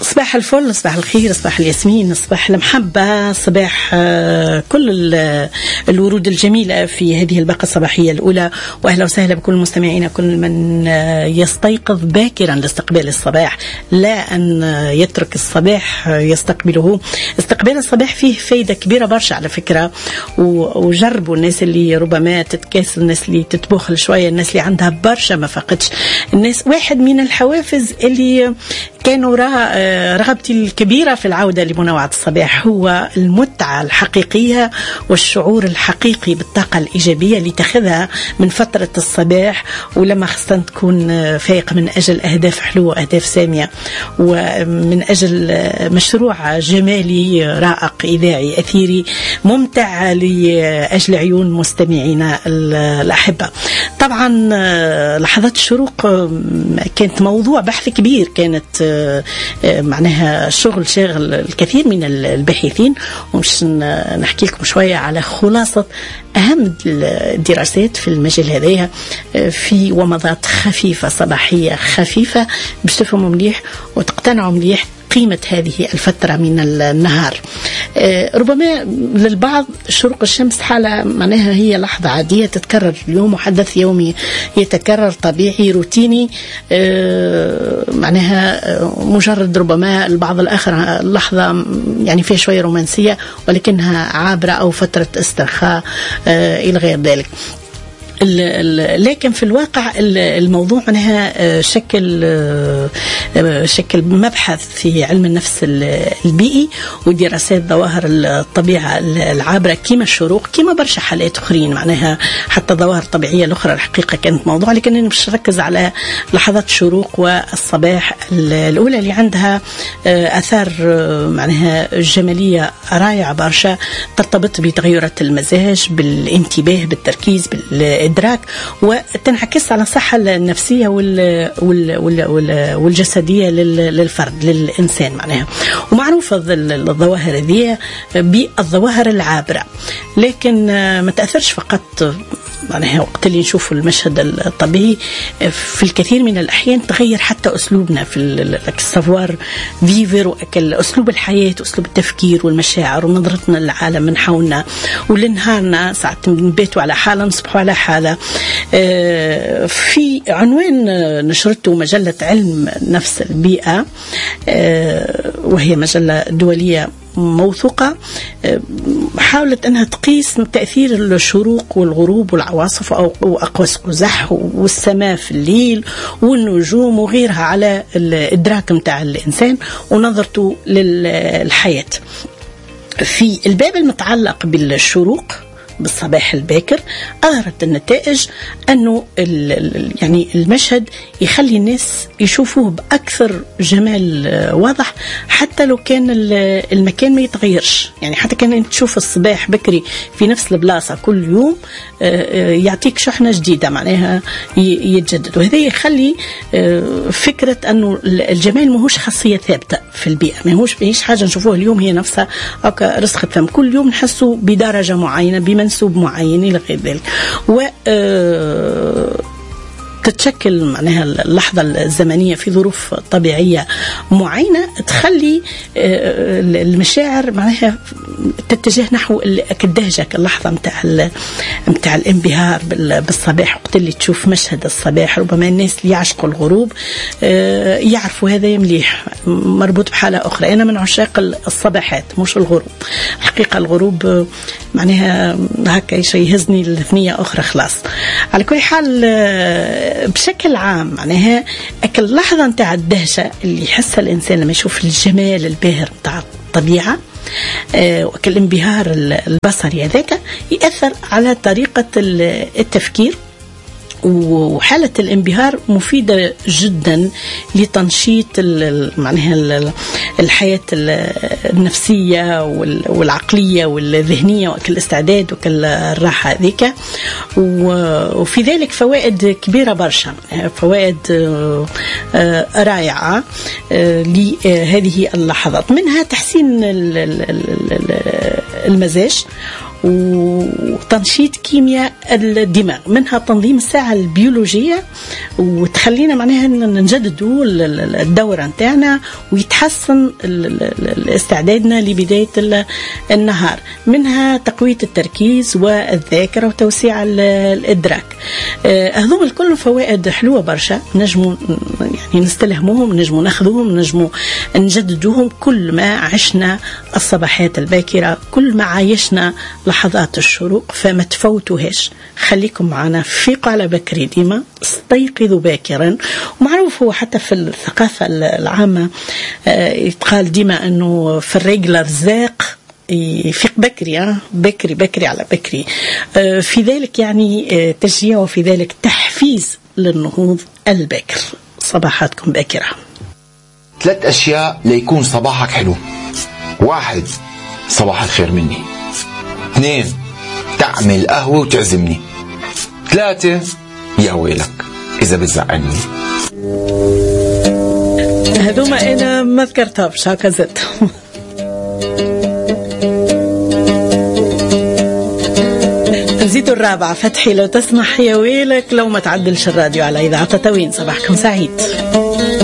صباح الفل، صباح الخير، صباح الياسمين، صباح المحبة، صباح كل الورود الجميلة في هذه الباقة الصباحية الأولى. وأهلا وسهلا بكل مستمعينا، كل من يستيقظ باكرا لاستقبال الصباح، لا أن يترك الصباح يستقبله. استقبال الصباح فيه فايدة كبيرة برشا على فكرة، وجربوا الناس اللي ربما تتكاسل، الناس اللي تتبخل شوية، الناس اللي عندها برشا ما فقدش. الناس واحد من الحوافز اللي كانوا رغبتي الكبيرة في العودة لمنوعة الصباح هو المتعة الحقيقية والشعور الحقيقي بالطاقة الإيجابية اللي تاخذها من فترة الصباح، ولما خاصة تكون فايق من أجل أهداف حلوة، أهداف سامية، ومن أجل مشروع جمالي رائق إذاعي أثيري ممتع لأجل عيون مستمعينا الأحبة. طبعا لحظات الشروق كانت موضوع بحث كبير، كانت معناها شاغل الكثير من الباحثين، ومش نحكي لكم شوية على خلاصة أهم الدراسات في المجال هذا في ومضات خفيفة صباحية خفيفة باش تفهموا مليح وتقتنعوا مليح قيمة هذه الفترة من النهار. ربما للبعض شروق الشمس حالة معناها هي لحظة عادية تتكرر اليوم، وحدث يومي يتكرر طبيعي روتيني، معناها مجرد ربما البعض الآخر لحظة يعني فيها شوية رومانسية ولكنها عابرة أو فترة استرخاء إلى غير ذلك. لكن في الواقع الموضوع معناها شكل مبحث في علم النفس البيئي ودراسات ظواهر الطبيعة العابرة كما الشروق، كما برشا حالات أخرين، معناها حتى ظواهر طبيعية الأخرى الحقيقة كانت موضوع، لكن أنا مش ركز على لحظات الشروق والصباح الأولى اللي عندها أثار معناها جمالية رائعة برشا، ترتبط بتغيرات المزاج، بالانتباه، بالتركيز، بالإدراك، وتنعكس على الصحة النفسية والجسدية للفرد للإنسان معناها. ومعروفة الظواهر هذه بالظواهر العابرة، لكن ما تأثرش فقط معناها وقت اللي نشوف المشهد الطبيعي. في الكثير من الأحيان تغير حتى أسلوبنا في السافوار فيفر، وأكل أسلوب الحياة، أسلوب التفكير والمشاعر ونظرتنا للعالم من حولنا، ولنهارنا ساعات نباتوا على حالة نصبحوا على حالة. في عنوان نشرته مجلة علم نفس البيئة، وهي مجلة دولية موثوقة، حاولت أنها تقيس تأثير الشروق والغروب والعواصف أو أقواس قزح والسماء في الليل والنجوم وغيرها على الإدراك متاع الإنسان ونظرته للحياة. في الباب المتعلق بالشروق بالصباح الباكر أظهرت النتائج أنه يعني المشهد يخلي الناس يشوفوه بأكثر جمال واضح، حتى لو كان المكان ما يتغيرش. يعني حتى كان تشوف الصباح بكري في نفس البلاصة كل يوم يعطيك شحنة جديدة معناها يتجدد، وهذا يخلي فكرة أنه الجمال ماهوش خاصية ثابتة في البيئة، ماهوش حاجة نشوفوها اليوم هي نفسها أو كرسخة فم، كل يوم نحسوا بدرجة معينة بمنسوب معين إلى غير ذلك. تتشكل معناها اللحظة الزمنية في ظروف طبيعية معينة تخلي المشاعر معناها تتجه نحو الدهشة، اللحظة متاع الانبهار بالصباح. وقت اللي تشوف مشهد الصباح ربما الناس اللي يعشقوا الغروب يعرفوا هذا مليح مربوط بحالة أخرى. أنا من عشاق الصباحات مش الغروب، الحقيقة الغروب معناها هكا شيء يهزني لثنية أخرى خلاص. على كل حال بشكل عام معناها أكل لحظة نتاع الدهشة اللي يحسها الإنسان لما يشوف الجمال الباهر نتاع الطبيعة، وكل انبهار البصري هذاك يأثر على طريقة التفكير، وحالة الانبهار مفيدة جدا لتنشيط معناها الحياة النفسية والعقلية والذهنية وكل الاستعداد وكل الراحة ذيك. وفي ذلك فوائد كبيرة برشا، فوائد رائعة لهذه اللحظات، منها تحسين المزاج وتنشيط كيمياء الدماغ، منها تنظيم الساعة البيولوجية، وتخلينا معناها نجددوا الدورة نتاعنا ويتحسن استعدادنا لبداية النهار، منها تقوية التركيز والذاكرة وتوسيع الإدراك. هذوم الكل فوائد حلوة برشا، نجموا يعني نستلهموهم، نجموا ناخذوهم، نجموا نجددوهم كل ما عشنا الصباحات الباكرة، كل ما عايشنا لحظات الشروق، فما تفوتوهاش. خليكم معنا، فيقوا على بكري ديما، استيقظوا باكرا. ومعروف هو حتى في الثقافة العامة يتقال ديما أنه في الرجل رزاق يفيق بكري، بكري على بكري. في ذلك يعني تشجيع، وفي ذلك تحفيز للنهوض الباكر. صباحاتكم باكرة. 3 أشياء ليكون صباحك حلو: 1 صباح الخير مني، 2 تعمل قهوة وتعزمني، 3 يا ويلك إذا بتزعلني. هذوما أنا ما ذكرتهمش، هكا زدت. نزيد الرابعة فتحي، لو تسمح يا ويلك لو ما تعدلش الراديو على إذاعة تطاوين. صباحكم سعيد.